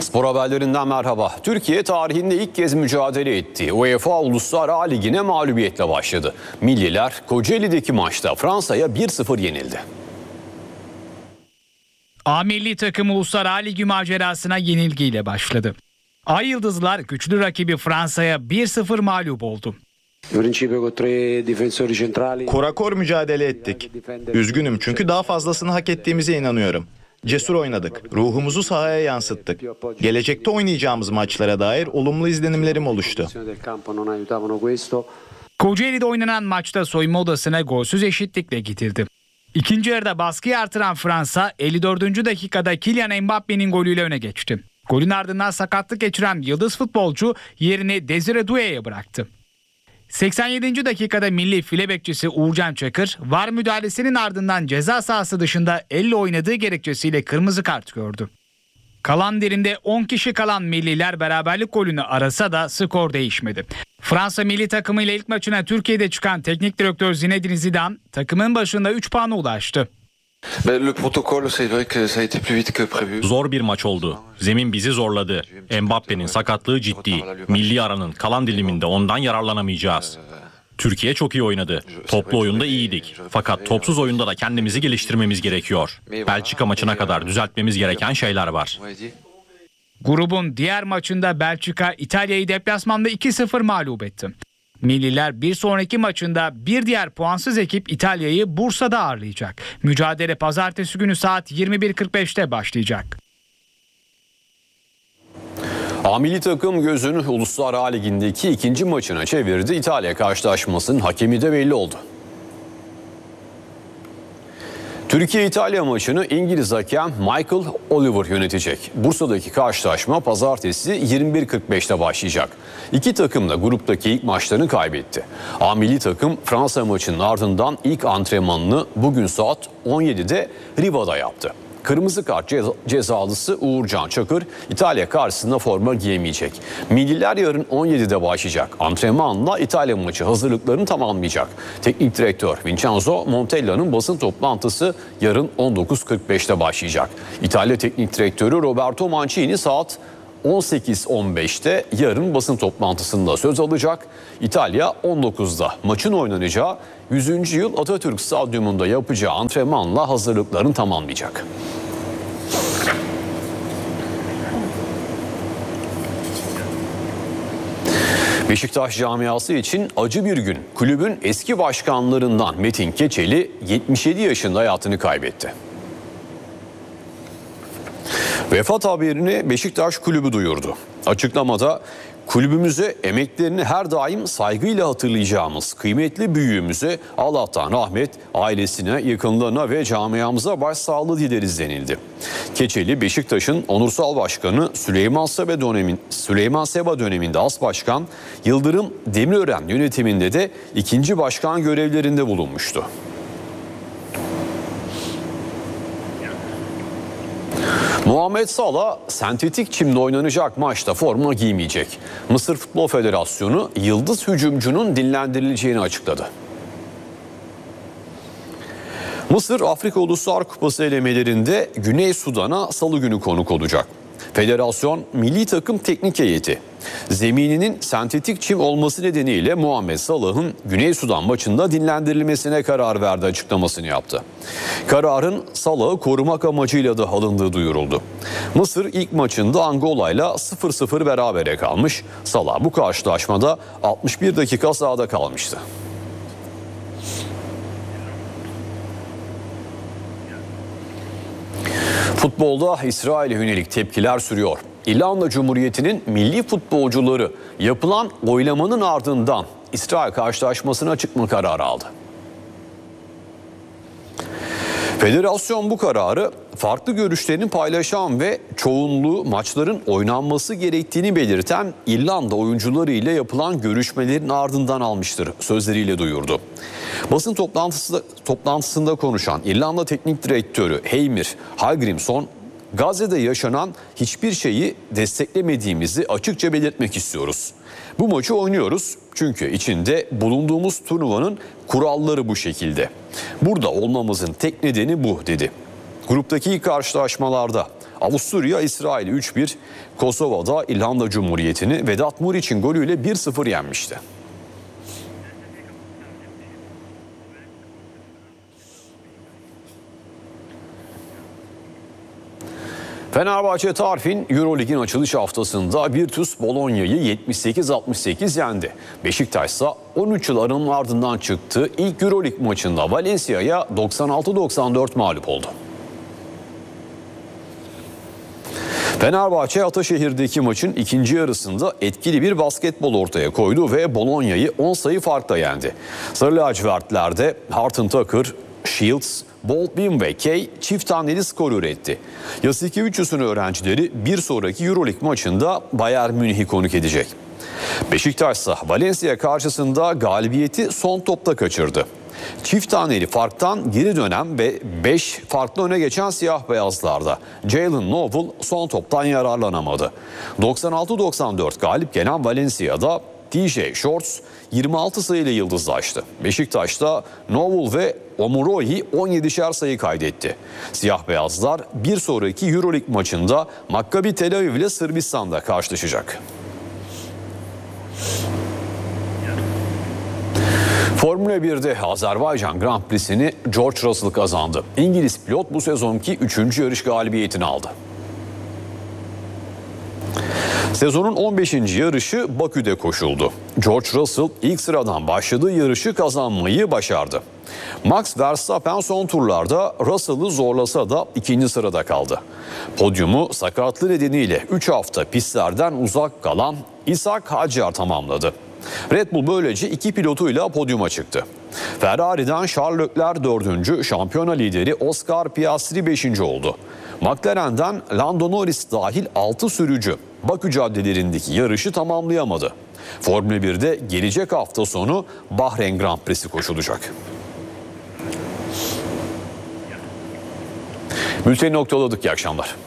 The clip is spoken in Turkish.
Spor haberlerinden merhaba. Türkiye tarihinde ilk kez mücadele ettiği UEFA Uluslar Ligi'ne mağlubiyetle başladı. Milliler Kocaeli'deki maçta Fransa'ya 1-0 yenildi. A milli takım Uluslar Ligi macerasına yenilgiyle başladı. Ay Yıldızlar güçlü rakibi Fransa'ya 1-0 mağlup oldu. Korakor mücadele ettik. Üzgünüm çünkü daha fazlasını hak ettiğimize inanıyorum. Cesur oynadık. Ruhumuzu sahaya yansıttık. Gelecekte oynayacağımız maçlara dair olumlu izlenimlerim oluştu. Kocaeli'de oynanan maçta soyunma odasına golsüz eşitlikle getirdi. İkinci yarıda baskıyı artıran Fransa 54. dakikada Kylian Mbappe'nin golüyle öne geçti. Golün ardından sakatlık geçiren yıldız futbolcu yerini Desire Doué'ye bıraktı. 87. dakikada milli file bekçisi Uğurcan Çakır, VAR müdahalesinin ardından ceza sahası dışında elle oynadığı gerekçesiyle kırmızı kart gördü. Kalan derinde 10 kişi kalan milliler beraberlik golünü arasa da skor değişmedi. Fransa milli takımıyla ilk maçına Türkiye'de çıkan teknik direktör Zinedine Zidane takımın başında 3 puana ulaştı. Zor bir maç oldu. Zemin bizi zorladı. Mbappe'nin sakatlığı ciddi. Milli aranın kalan diliminde ondan yararlanamayacağız. Türkiye çok iyi oynadı. Toplu oyunda iyiydik. Fakat topsuz oyunda da kendimizi geliştirmemiz gerekiyor. Belçika maçına kadar düzeltmemiz gereken şeyler var. Grubun diğer maçında Belçika İtalya'yı deplasmanda 2-0 mağlup etti. Milliler bir sonraki maçında bir diğer puansız ekip İtalya'yı Bursa'da ağırlayacak. Mücadele pazartesi günü saat 21.45'te başlayacak. A milli takım gözünü Uluslar Ligi'ndeki ikinci maçına çevirdi. İtalya karşılaşmasının hakemi de belli oldu. Türkiye-İtalya maçını İngiliz hakem Michael Oliver yönetecek. Bursa'daki karşılaşma pazartesi 21.45'te başlayacak. İki takım da gruptaki ilk maçlarını kaybetti. A milli takım Fransa maçının ardından ilk antrenmanını bugün saat 17'de Riva'da yaptı. Kırmızı kart cezalısı Uğurcan Çakır İtalya karşısında forma giyemeyecek. Milliler yarın 17'de başlayacak. Antrenmanla İtalya maçı hazırlıklarını tamamlayacak. Teknik direktör Vincenzo Montella'nın basın toplantısı yarın 19.45'te başlayacak. İtalya Teknik Direktörü Roberto Mancini saat 18.15'te yarın basın toplantısında söz alacak. İtalya 19'da maçın oynanacağı 100. yıl Atatürk Stadyumunda yapacağı antrenmanla hazırlıklarını tamamlayacak. Beşiktaş camiası için acı bir gün. Kulübün eski başkanlarından Metin Keçeli 77 yaşında hayatını kaybetti. Vefat haberini Beşiktaş kulübü duyurdu. Açıklamada kulübümüze emeklerini her daim saygıyla hatırlayacağımız kıymetli büyüğümüze Allah'tan rahmet, ailesine, yakınlarına ve camiamıza başsağlığı dileriz denildi. Keçeli Beşiktaş'ın onursal başkanı Süleyman Seba döneminde as başkan, Yıldırım Demirören yönetiminde de ikinci başkan görevlerinde bulunmuştu. Muhammed Salah sentetik çimde oynanacak maçta forma giymeyecek. Mısır Futbol Federasyonu yıldız hücumcunun dinlendirileceğini açıkladı. Mısır Afrika Uluslar Kupası elemelerinde Güney Sudan'a salı günü konuk olacak. Federasyon milli takım teknik heyeti zemininin sentetik çim olması nedeniyle Muhammed Salah'ın Güney Sudan maçında dinlendirilmesine karar verdi açıklamasını yaptı. Kararın Salah'ı korumak amacıyla da alındığı duyuruldu. Mısır ilk maçında Angola'yla 0-0 berabere kalmış. Salah bu karşılaşmada 61 dakika sahada kalmıştı. Futbolda İsrail'e yönelik tepkiler sürüyor. İrlanda Cumhuriyeti'nin milli futbolcuları yapılan oylamanın ardından İsrail karşılaşmasına çıkma kararı aldı. Federasyon bu kararı farklı görüşlerini paylaşan ve çoğunluğu maçların oynanması gerektiğini belirten İrlanda oyuncuları ile yapılan görüşmelerin ardından almıştır sözleriyle duyurdu. Basın toplantısında konuşan İrlanda Teknik Direktörü Heimir Hallgrímsson, Gazze'de yaşanan hiçbir şeyi desteklemediğimizi açıkça belirtmek istiyoruz. Bu maçı oynuyoruz çünkü içinde bulunduğumuz turnuvanın kuralları bu şekilde. Burada olmamızın tek nedeni bu dedi. Gruptaki ilk karşılaşmalarda Avusturya İsrail'i 3-1, Kosova'da İrlanda Cumhuriyeti'ni Vedat Muriç'in golüyle 1-0 yenmişti. Fenerbahçe Tarfin Eurolig'in açılış haftasında Virtus Bologna'yı 78-68 yendi. Beşiktaş ise 13 yıl aranın ardından çıktığı ilk Eurolig maçında Valencia'ya 96-94 mağlup oldu. Fenerbahçe Ataşehir'deki maçın ikinci yarısında etkili bir basketbol ortaya koydu ve Bologna'yı 10 sayı farkla yendi. Sarı lacivertlerde Horton Tucker, Shields, Baldwin ve Kay çift taneli skor üretti. Yasikevicius'un öğrencileri bir sonraki Euroleague maçında Bayern Münih'i konuk edecek. Beşiktaş ise Valencia karşısında galibiyeti son topta kaçırdı. Çift taneli farktan geri dönen ve 5 farklı öne geçen siyah beyazlarda Jalen Noble son toptan yararlanamadı. 96-94 galip gelen Valencia'da TJ Shorts 26 sayıyla yıldızlaştı. Beşiktaş'ta Noble ve Omuroyi 17'şer sayı kaydetti. Siyah beyazlar bir sonraki Euroleague maçında Maccabi Tel Aviv ile Sırbistan'da karşılaşacak. Formula 1'de Azerbaycan Grand Prix'sini George Russell kazandı. İngiliz pilot bu sezonki 3. yarış galibiyetini aldı. Sezonun 15. yarışı Bakü'de koşuldu. George Russell ilk sıradan başladığı yarışı kazanmayı başardı. Max Verstappen son turlarda Russell'ı zorlasa da 2. sırada kaldı. Podyumu sakatlığı nedeniyle 3 hafta pistlerden uzak kalan İshak Hadjar tamamladı. Red Bull böylece 2 pilotuyla podyuma çıktı. Ferrari'den Charles Leclerc 4. şampiyona lideri Oscar Piastri 5. oldu. McLaren'den Lando Norris dahil 6 sürücü Bakü caddelerindeki yarışı tamamlayamadı. Formula 1'de gelecek hafta sonu Bahreyn Grand Prix'si koşulacak. Bülteni noktaladık. İyi akşamlar.